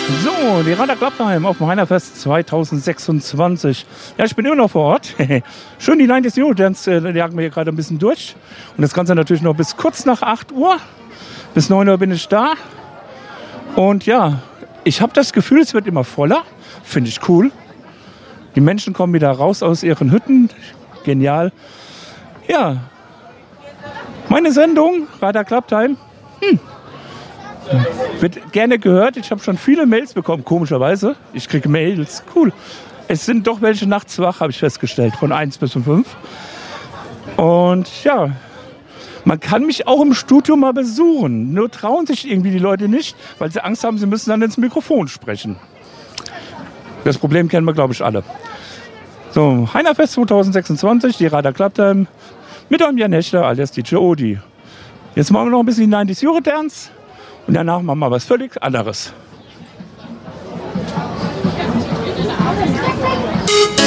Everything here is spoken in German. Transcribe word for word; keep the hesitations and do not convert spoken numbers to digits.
So, die Radar Clubtime auf dem Heinerfest zweitausendsechsundzwanzig. Ja, ich bin immer noch vor Ort. Schön, die neunzig Euro Dance, die jagen wir hier gerade ein bisschen durch. Und das Ganze natürlich noch bis kurz nach acht Uhr. Bis neun Uhr bin ich da. Und ja, ich habe das Gefühl, es wird immer voller. Finde ich cool. Die Menschen kommen wieder raus aus ihren Hütten. Genial. Ja, meine Sendung, Radar Clubtime, hm. wird gerne gehört. Ich habe schon viele Mails bekommen, komischerweise. Ich kriege Mails, cool. Es sind doch welche nachts wach, habe ich festgestellt, von eins bis um fünf. Und ja, man kann mich auch im Studio mal besuchen. Nur trauen sich irgendwie die Leute nicht, weil sie Angst haben, sie müssen dann ins Mikrofon sprechen. Das Problem kennen wir, glaube ich, alle. So, Heinerfest zweitausendsechsundzwanzig, die Radar Clubtime mit eurem Jan Hechter alias D J Odi. Jetzt machen wir noch ein bisschen die neunzig Euro Dance und danach machen wir was völlig anderes.